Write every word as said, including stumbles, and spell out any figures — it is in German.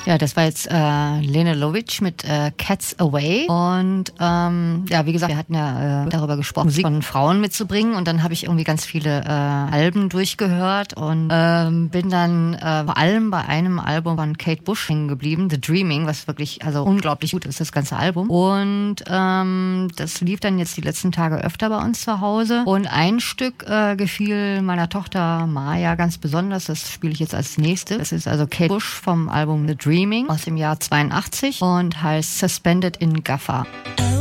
Ja, das war jetzt äh, Lene Lovitch mit äh, Cats Away. Und ähm, ja, wie gesagt, wir hatten ja äh, darüber gesprochen, Musik von Frauen mitzubringen. Und dann habe ich irgendwie ganz viele äh, Alben durchgehört und ähm, bin dann äh, vor allem bei einem Album von Kate Bush hängen geblieben, The Dreaming, was wirklich also unglaublich gut ist, das ganze Album. Und ähm, das lief dann jetzt die letzten Tage öfter bei uns zu Hause. Und ein Stück äh, gefiel meiner Tochter Maya ganz besonders. Das spiele ich jetzt als nächstes. Das ist also Kate Bush vom Album The Dreaming aus dem Jahr zweiundachtzig und heißt Suspended in Gaffer.